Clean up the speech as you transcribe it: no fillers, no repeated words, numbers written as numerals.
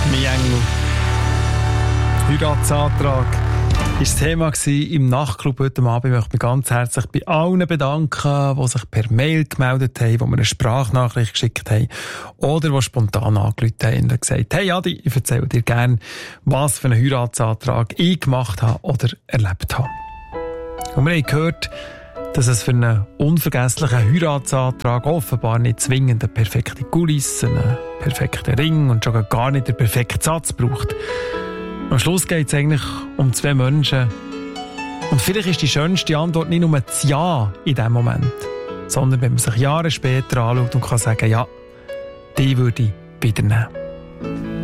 Mein Engel. Heiratsantrag war das Thema im Nachtclub heute Abend. Ich möchte mich ganz herzlich bei allen bedanken, die sich per Mail gemeldet haben, die mir eine Sprachnachricht geschickt haben oder die spontan angerufen haben und gesagt, hey Adi, ich erzähle dir gerne, was für einen Heiratsantrag ich gemacht habe oder erlebt habe. Und wir haben gehört, dass es für einen unvergesslichen Heiratsantrag offenbar nicht zwingend eine perfekte Kulisse, einen perfekten Ring und schon gar nicht den perfekten Satz braucht. Am Schluss geht es eigentlich um zwei Menschen. Und vielleicht ist die schönste Antwort nicht nur das Ja in diesem Moment, sondern wenn man sich Jahre später anschaut und kann sagen, ja, die würde ich wieder nehmen.